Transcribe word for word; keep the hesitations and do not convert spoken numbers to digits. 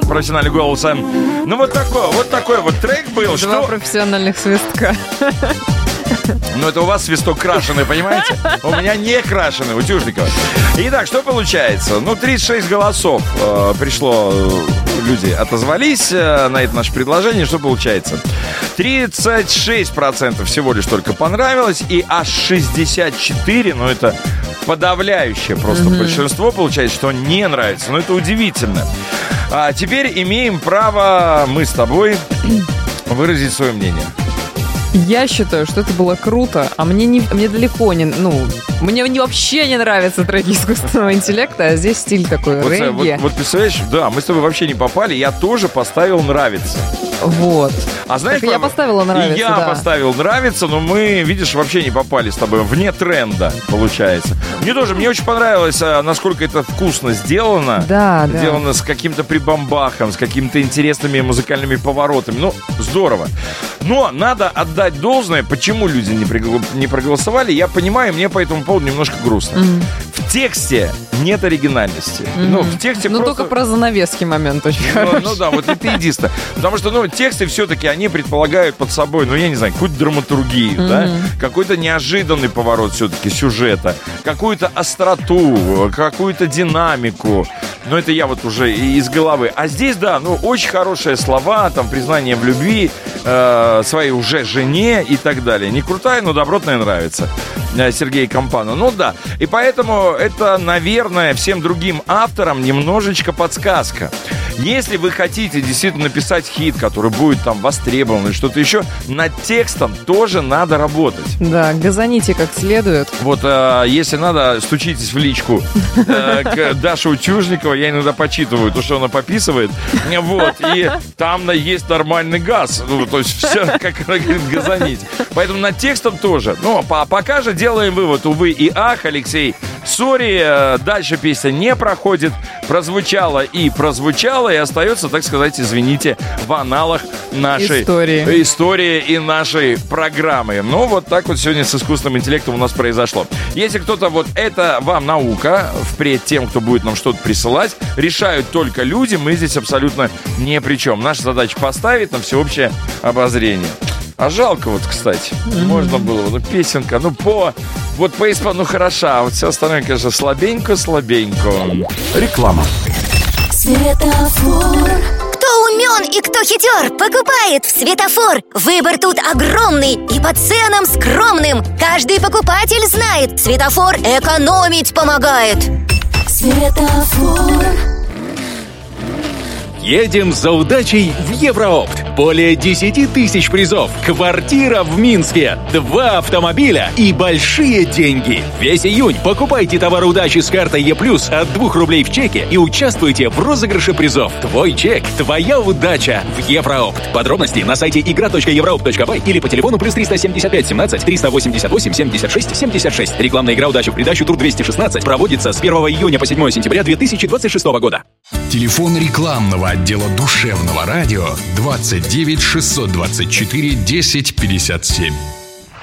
профессионального голоса. Ну, вот такой, вот такой вот трек был. Два что... профессиональных свистка. Ну, это у вас свисток крашеный, понимаете? У меня не крашеный, у Тюжникова. Итак, что получается? Ну, тридцать шесть голосов э, пришло, люди отозвались э, на это наше предложение. Что получается? тридцать шесть процентов всего лишь только понравилось, и аж шестьдесят четыре процента, ну, это подавляющее просто mm-hmm. большинство, получается, что не нравится. Ну, это удивительно. А теперь имеем право мы с тобой выразить свое мнение. Я считаю, что это было круто, а мне, не, мне далеко не... Ну, мне не, вообще не нравятся треки искусственного интеллекта, а здесь стиль такой, вот, регги. Вот, вот представляешь, да, мы с тобой вообще не попали, я тоже поставил «нравится». Вот. А знаешь, так я поставила «нравится», и я да. поставил «нравится», но мы, видишь, вообще не попали с тобой вне тренда, получается. Мне тоже, мне очень понравилось, насколько это вкусно сделано. Да, да. Сделано с каким-то прибамбахом, с какими-то интересными музыкальными поворотами. Ну, здорово. Но надо отдать должное, почему люди не, пригла... не проголосовали. Я понимаю, мне по этому поводу немножко грустно. Mm-hmm. В тексте нет оригинальности. Mm-hmm. Ну, в тексте ну просто... только про занавески момент очень ну, хороший. Ну да, вот это единственное. Потому что, ну, тексты все-таки, они предполагают под собой, ну, я не знаю, какую-то драматургию, mm-hmm. да? Какой-то неожиданный поворот все-таки сюжета, какую-то остроту, какую-то динамику. Но это я вот уже из головы. А здесь, да, ну, очень хорошие слова, там, признание в любви э, своей уже жене и так далее. Не крутая, но добротная, нравится. Сергей Компану. Ну да. И поэтому это, наверное, всем другим авторам немножечко подсказка. Если вы хотите действительно написать хит, который будет там востребован или что-то еще, над текстом тоже надо работать. Да, газаните как следует. Вот, э, если надо, стучитесь в личку э, к Даше Утюжникова. Я иногда почитываю то, что она пописывает. Вот, и там есть нормальный газ. Ну, то есть все, как она говорит, газанить. Поэтому над текстом тоже. Ну, по- пока же делаем вывод, увы и ах, Алексей. Сори, э, дальше песня не проходит. Прозвучала и прозвучала, и остается, так сказать, извините, в аналах нашей истории, истории и нашей программы. Ну, вот так вот сегодня с искусственным интеллектом у нас произошло. Если кто-то, вот это вам наука, впредь тем, кто будет нам что-то присылать, решают только люди, мы здесь абсолютно ни при чем. Наша задача поставить на всеобщее обозрение. А жалко вот, кстати, mm-hmm. можно было, ну, песенка, ну, по, вот по испану хороша, а вот все остальное, конечно, слабенько-слабенько. Реклама. Светофор. Кто умен и кто хитер, покупает в Светофор. Выбор тут огромный и по ценам скромным. Каждый покупатель знает, Светофор экономить помогает. Светофор. Едем за удачей в Евроопт. Более десять тысяч призов, квартира в Минске, два автомобиля и большие деньги. Весь июнь покупайте товары удачи с картой Е+, от двух рублей в чеке и участвуйте в розыгрыше призов. Твой чек, твоя удача в Евроопт. Подробности на сайте игра точка евроопт точка бай или по телефону плюс триста семьдесят пять семнадцать триста восемьдесят восемь семьдесят шесть семьдесят шесть. Рекламная игра «Удача в придачу» тур двести шестнадцать проводится с первого июня по седьмое сентября две тысячи двадцать шестого года. Телефон рекламного отдела душевного радио двадцать девять шестьсот двадцать четыре десять пятьдесят семь.